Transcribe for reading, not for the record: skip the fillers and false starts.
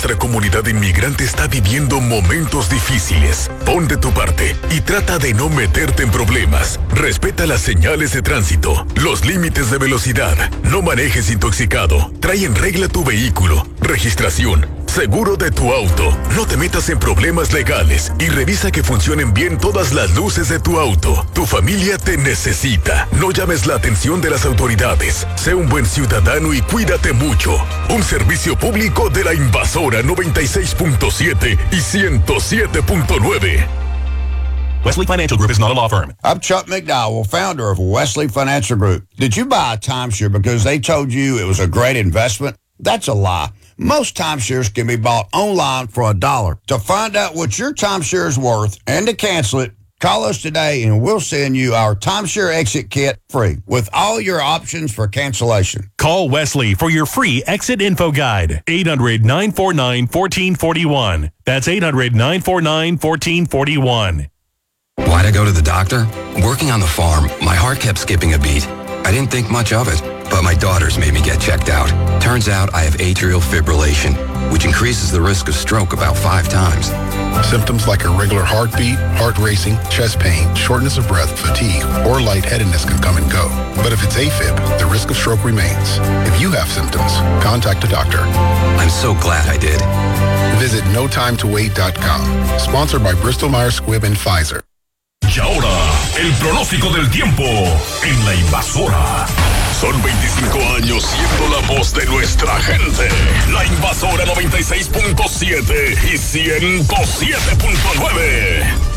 nuestra comunidad inmigrante está viviendo momentos difíciles. Pon de tu parte y trata de no meterte en problemas. Respeta las señales de tránsito, los límites de velocidad. No manejes intoxicado. Trae en regla tu vehículo, registración, seguro de tu auto. No te metas en problemas legales y revisa que funcionen bien todas las luces de tu auto. Tu familia te necesita. No llames la atención de las autoridades. Sé un buen ciudadano y cuídate mucho. Un servicio público de la Invasora 96.7 y 107.9. Wesley Financial Group is not a law firm. I'm Chuck McDowell, founder of Wesley Financial Group. Did you buy a timeshare because they told you it was a great investment? That's a lie. Most timeshares can be bought online for $1. To find out what your timeshare is worth and to cancel it, call us today and we'll send you our timeshare exit kit free with all your options for cancellation. Call Wesley for your free exit info guide. 800-949-1441. That's 800-949-1441. Why'd I go to the doctor? Working on the farm, my heart kept skipping a beat. I didn't think much of it, but my daughters made me get checked out. Turns out I have atrial fibrillation, which increases the risk of stroke about 5 times. Symptoms like irregular heartbeat, heart racing, chest pain, shortness of breath, fatigue, or lightheadedness can come and go. But if it's AFib, the risk of stroke remains. If you have symptoms, contact a doctor. I'm so glad I did. Visit notimetowait.com. Sponsored by Bristol-Myers Squibb and Pfizer. Y ahora, el pronóstico del tiempo en La Invasora. Son 25 años siendo la voz de nuestra gente. La Invasora 96.7 y 107.9.